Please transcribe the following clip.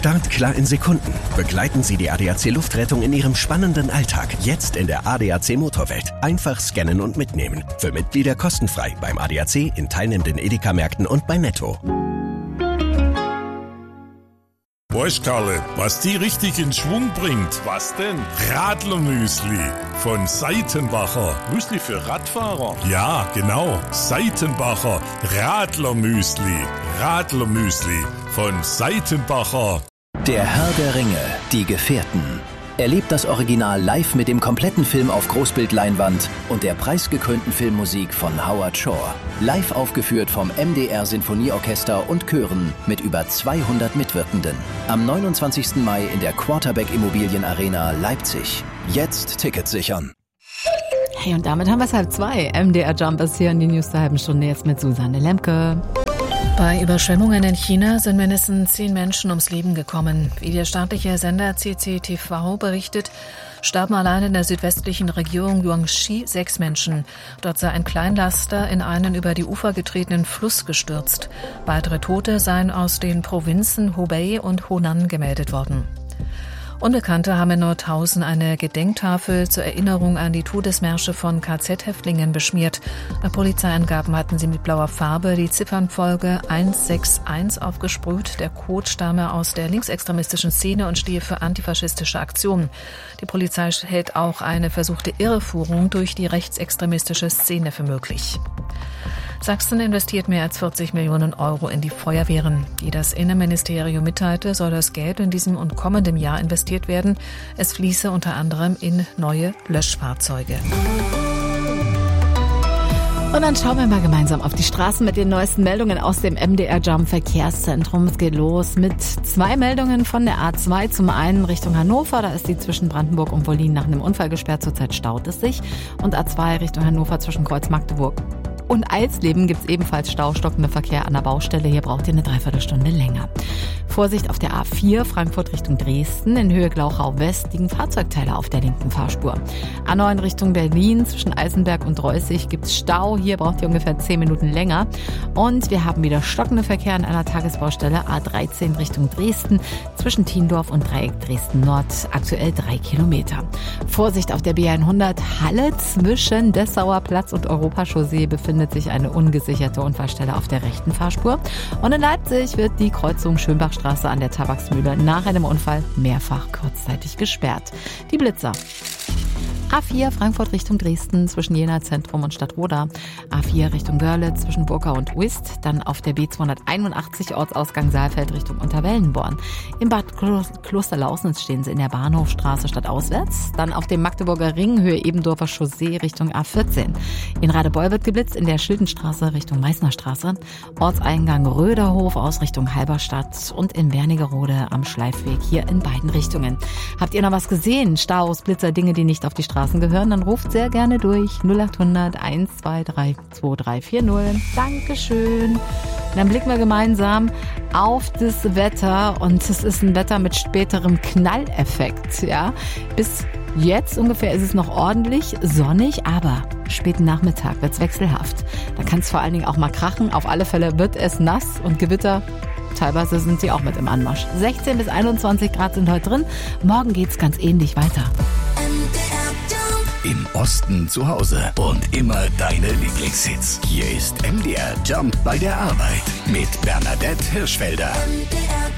Start klar in Sekunden. Begleiten Sie die ADAC Luftrettung in Ihrem spannenden Alltag. Jetzt in der ADAC Motorwelt. Einfach scannen und mitnehmen. Für Mitglieder kostenfrei beim ADAC, in teilnehmenden Edeka-Märkten und bei Netto. Weißt Karle, was die richtig in Schwung bringt? Was denn? Radlermüsli von Seitenbacher. Müsli für Radfahrer? Ja, genau. Seitenbacher Radlermüsli. Radlermüsli von Seitenbacher. Der Herr der Ringe, die Gefährten. Erlebt das Original live mit dem kompletten Film auf Großbildleinwand und der preisgekrönten Filmmusik von Howard Shore. Live aufgeführt vom MDR Sinfonieorchester und Chören mit über 200 Mitwirkenden. Am 29. Mai in der Quarterback Immobilien Arena Leipzig. Jetzt Tickets sichern. Hey, und damit haben wir es 1:30. MDR Jump ist hier in die News der halben Stunde jetzt mit Susanne Lemke. Bei Überschwemmungen in China sind mindestens 10 Menschen ums Leben gekommen. Wie der staatliche Sender CCTV berichtet, starben allein in der südwestlichen Region Guangxi 6 Menschen. Dort sei ein Kleinlaster in einen über die Ufer getretenen Fluss gestürzt. Weitere Tote seien aus den Provinzen Hubei und Hunan gemeldet worden. Unbekannte haben in Nordhausen eine Gedenktafel zur Erinnerung an die Todesmärsche von KZ-Häftlingen beschmiert. Nach Polizeiangaben hatten sie mit blauer Farbe die Ziffernfolge 161 aufgesprüht. Der Code stamme aus der linksextremistischen Szene und stehe für antifaschistische Aktionen. Die Polizei hält auch eine versuchte Irreführung durch die rechtsextremistische Szene für möglich. Sachsen investiert mehr als 40 Millionen Euro in die Feuerwehren. Wie das Innenministerium mitteilte, soll das Geld in diesem und kommendem Jahr investiert werden. Es fließe unter anderem in neue Löschfahrzeuge. Und dann schauen wir mal gemeinsam auf die Straßen mit den neuesten Meldungen aus dem MDR Jump Verkehrszentrum. Es geht los mit 2 Meldungen von der A2. Zum einen Richtung Hannover, da ist die zwischen Brandenburg und Wollin nach einem Unfall gesperrt. Zurzeit staut es sich. Und A2 Richtung Hannover zwischen Kreuz Magdeburg und Eisleben gibt es ebenfalls Stau, stockender Verkehr an der Baustelle. Hier braucht ihr eine Dreiviertelstunde länger. Vorsicht auf der A4 Frankfurt Richtung Dresden. In Höhe Glauchau West liegen Fahrzeugteile auf der linken Fahrspur. A9 Richtung Berlin zwischen Eisenberg und Reußig gibt es Stau. Hier braucht ihr ungefähr 10 Minuten länger. Und wir haben wieder stockenden Verkehr an einer Tagesbaustelle. A13 Richtung Dresden zwischen Tiendorf und Dreieck Dresden Nord. Aktuell 3 Kilometer. Vorsicht auf der B100 Halle zwischen Dessauer Platz und Europachaussee befindet sich eine ungesicherte Unfallstelle auf der rechten Fahrspur. Und in Leipzig wird die Kreuzung Schönbachstraße an der Tabaksmühle nach einem Unfall mehrfach kurzzeitig gesperrt. Die Blitzer. A4 Frankfurt Richtung Dresden zwischen Jena Zentrum und Stadtroda. A4 Richtung Görlitz zwischen Burkau und Uist. Dann auf der B281 Ortsausgang Saalfeld Richtung Unterwellenborn. In Bad Klosterlausnitz stehen sie in der Bahnhofstraße stadtauswärts. Dann auf dem Magdeburger Ring Höhe Ebendorfer Chaussee Richtung A14. In Radebeul wird geblitzt in der Schildenstraße Richtung Meißnerstraße. Ortseingang Röderhof aus Richtung Halberstadt und in Wernigerode am Schleifweg hier in beiden Richtungen. Habt ihr noch was gesehen? Staus, Blitzer, Dinge, die nicht auf die Straßen gehören, dann ruft sehr gerne durch 0800 123 2340. Dankeschön. Dann blicken wir gemeinsam auf das Wetter und es ist ein Wetter mit späterem Knalleffekt. Ja, bis jetzt ungefähr ist es noch ordentlich sonnig, aber späten Nachmittag wird es wechselhaft. Da kann es vor allen Dingen auch mal krachen. Auf alle Fälle wird es nass und Gewitter. Teilweise sind sie auch mit im Anmarsch. 16 bis 21 Grad sind heute drin. Morgen geht's ganz ähnlich weiter. Im Osten zu Hause und immer deine Lieblingshits. Hier ist MDR Jump bei der Arbeit mit Bernadette Hirschfelder.